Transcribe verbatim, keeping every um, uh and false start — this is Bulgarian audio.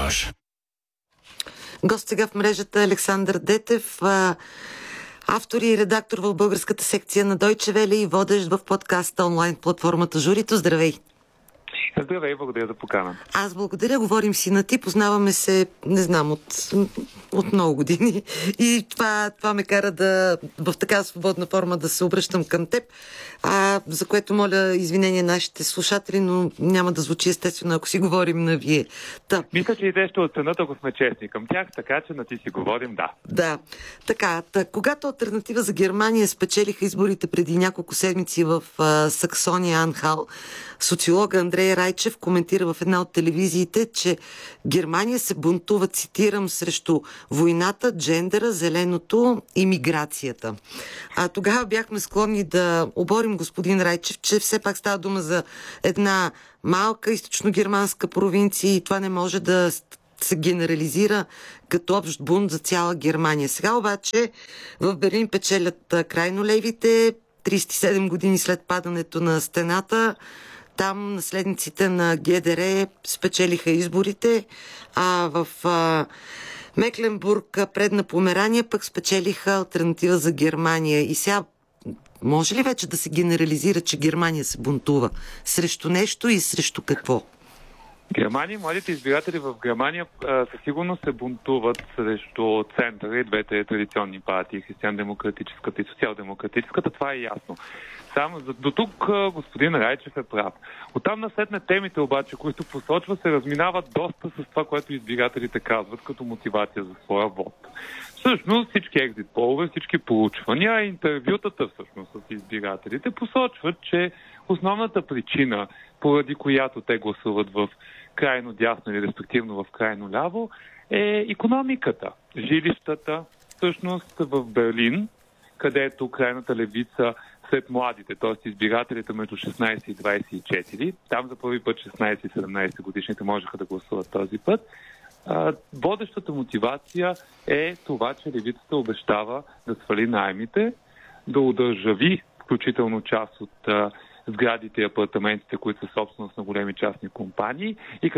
репортаж. Гост сега в мрежата Александър Детев, автор и редактор в българската секция на Deutsche Welle и водещ в подкаста онлайн платформата Журито. Здравей! Здравей, благодаря за покана. Аз благодаря, говорим си на ти, познаваме се, не знам, от, от много години и това, това ме кара да в така свободна форма да се обръщам към теб, а, за което моля извинение нашите слушатели, но няма да звучи естествено, ако си говорим на вие. Та. Мисля, че и те ще оценят, ако сме честни към тях, така че на ти си говорим, да. Да, така, та, когато Алтернатива за Германия спечелиха изборите преди няколко седмици в а, Саксония Анхал, социолога Андрей Райчев коментира в една от телевизиите, че Германия се бунтува, цитирам, срещу войната, джендера, зеленото и миграцията. А тогава бяхме склонни да оборим господин Райчев, че все пак става дума за една малка източногерманска провинция и това не може да се генерализира като общ бунт за цяла Германия. Сега обаче в Берлин печелят крайно левите, тридесет и седем години след падането на стената. Там наследниците на ГДР спечелиха изборите, а в а, Мекленбург, предна Померания, пък спечелиха Алтернатива за Германия. И сега може ли вече да се генерализира, че Германия се бунтува срещу нещо и срещу какво? Германия, младите избиратели в Германия със сигурност се бунтуват срещу центъра и двете традиционни партии, християн-демократическата и социал-демократическата, това е ясно. Само до тук господин Райчев е прав. Оттам насетне темите обаче, които посочва, се разминават доста с това, което избирателите казват като мотивация за своя вод. Всъщност всички екзит полове, всички проучвания, интервютата всъщност с избирателите посочват, че основната причина, поради която те гласуват в крайно дясно или респективно в крайно ляво, е икономиката. Жилищата, всъщност в Берлин, където крайната левица сред младите, т.е. избирателите между шестнайсет и двайсет и четири, там за първи път шестнайсет и седемнайсет годишните можеха да гласуват този път, водещата мотивация е това, че левицата обещава да свали наемите, да удържави включително част от сградите и апартаментите, които са собственост на големи частни компании и